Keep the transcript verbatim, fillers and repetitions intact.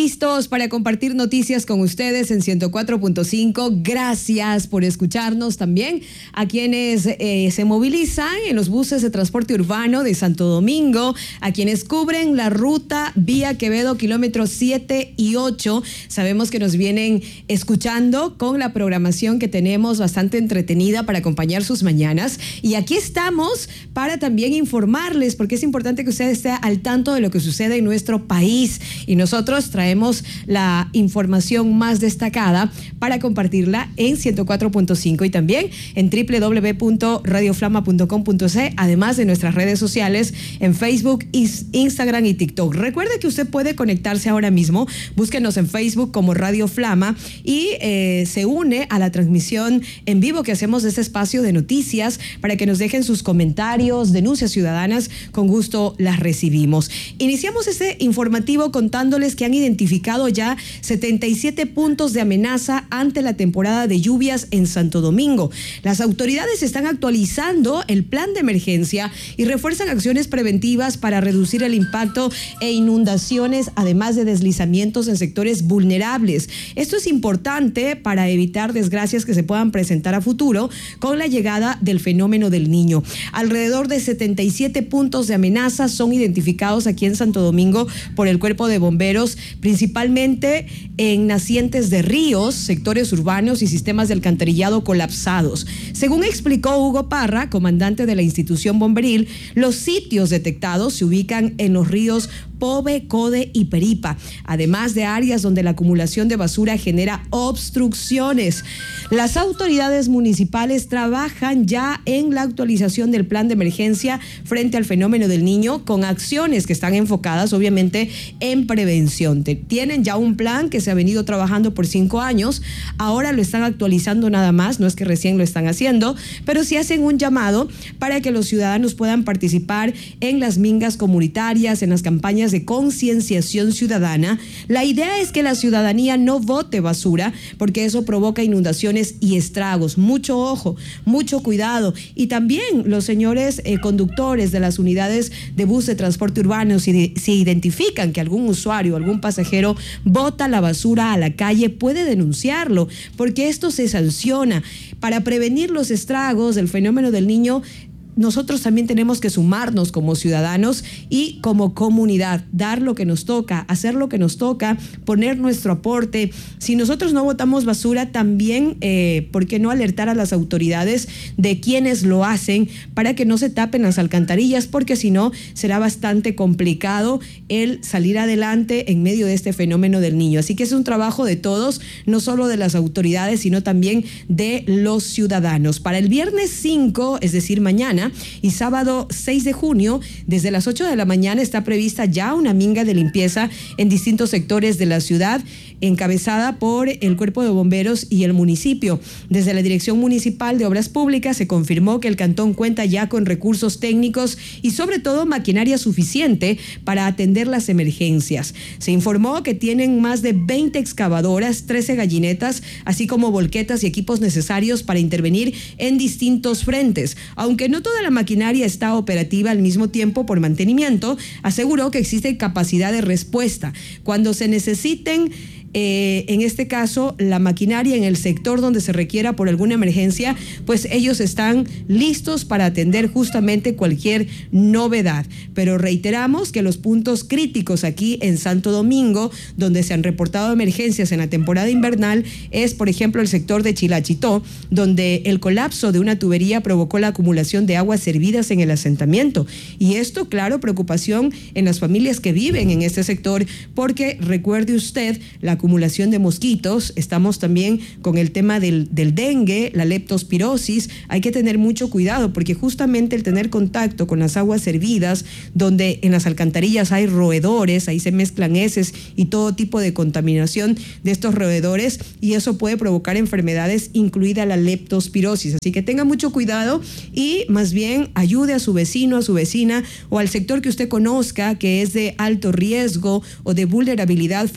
listos para compartir noticias con ustedes en ciento cuatro punto cinco. Gracias por escucharnos también a quienes eh, se movilizan en los buses de transporte urbano de Santo Domingo, a quienes cubren la ruta vía Quevedo, kilómetros siete y ocho. Sabemos que nos vienen escuchando con la programación que tenemos bastante entretenida para acompañar sus mañanas. Y aquí estamos para también informarles, porque es importante que usted esté al tanto de lo que sucede en nuestro país. Y nosotros traemos la información más destacada para compartirla en ciento cuatro punto cinco y también en doble u doble u doble u punto radio flama punto com punto ce, además de nuestras redes sociales en Facebook, Instagram y TikTok. Recuerde que usted puede conectarse ahora mismo, búsquenos en Facebook como Radio Flama y eh, se une a la transmisión en vivo que hacemos de este espacio de noticias para que nos dejen sus comentarios, denuncias ciudadanas, con gusto las recibimos. Iniciamos este informativo contándoles que han identificado ya setenta y siete puntos de amenaza ante la temporada de lluvias en Santo Domingo. Las autoridades están actualizando el plan de emergencia y refuerzan acciones preventivas para reducir el impacto e inundaciones, además de deslizamientos en sectores vulnerables. Esto es importante para evitar desgracias que se puedan presentar a futuro con la llegada del fenómeno del Niño. Alrededor de setenta y siete puntos de amenaza son identificados aquí en Santo Domingo por el Cuerpo de Bomberos, principalmente en nacientes de ríos, sectores urbanos y sistemas de alcantarillado colapsados. Según explicó Hugo Parra, comandante de la institución bomberil, los sitios detectados se ubican en los ríos Pove, Code y Peripa, además de áreas donde la acumulación de basura genera obstrucciones. Las autoridades municipales trabajan ya en la actualización del plan de emergencia frente al fenómeno del Niño, con acciones que están enfocadas obviamente en prevención. Tienen ya un plan que se ha venido trabajando por cinco años, ahora lo están actualizando nada más, no es que recién lo están haciendo, pero sí hacen un llamado para que los ciudadanos puedan participar en las mingas comunitarias, en las campañas de concienciación ciudadana. La idea es que la ciudadanía no bote basura, porque eso provoca inundaciones y estragos. Mucho ojo, mucho cuidado. Y también los señores eh, conductores de las unidades de bus de transporte urbano, si, de, si identifican que algún usuario, algún pasajero bota la basura a la calle, puede denunciarlo, porque esto se sanciona. Para prevenir los estragos del fenómeno del Niño, nosotros también tenemos que sumarnos como ciudadanos y como comunidad, dar lo que nos toca, hacer lo que nos toca, poner nuestro aporte. Si nosotros no botamos basura, también, eh, ¿por qué no alertar a las autoridades de quienes lo hacen para que no se tapen las alcantarillas? Porque si no, será bastante complicado el salir adelante en medio de este fenómeno del Niño. Así que es un trabajo de todos, no solo de las autoridades, sino también de los ciudadanos. Para el viernes cinco, es decir, mañana, y sábado seis de junio, desde las ocho de la mañana está prevista ya una minga de limpieza en distintos sectores de la ciudad, encabezada por el Cuerpo de Bomberos y el municipio. Desde la Dirección Municipal de Obras Públicas se confirmó que el cantón cuenta ya con recursos técnicos y sobre todo maquinaria suficiente para atender las emergencias. Se informó que tienen más de veinte excavadoras, trece gallinetas, así como volquetas y equipos necesarios para intervenir en distintos frentes. Aunque no toda la maquinaria está operativa al mismo tiempo por mantenimiento, aseguró que existe capacidad de respuesta cuando se necesiten Eh, en este caso, la maquinaria en el sector donde se requiera por alguna emergencia, pues ellos están listos para atender justamente cualquier novedad. Pero reiteramos que los puntos críticos aquí en Santo Domingo, donde se han reportado emergencias en la temporada invernal, es, por ejemplo, el sector de Chilachitó, donde el colapso de una tubería provocó la acumulación de aguas servidas en el asentamiento. Y esto, claro, preocupación en las familias que viven en este sector, porque recuerde usted, la acumulación de mosquitos, estamos también con el tema del, del dengue, la leptospirosis. Hay que tener mucho cuidado porque justamente el tener contacto con las aguas servidas, donde en las alcantarillas hay roedores, ahí se mezclan heces y todo tipo de contaminación de estos roedores, y eso puede provocar enfermedades, incluida la leptospirosis. Así que tenga mucho cuidado y más bien ayude a su vecino, a su vecina o al sector que usted conozca que es de alto riesgo o de vulnerabilidad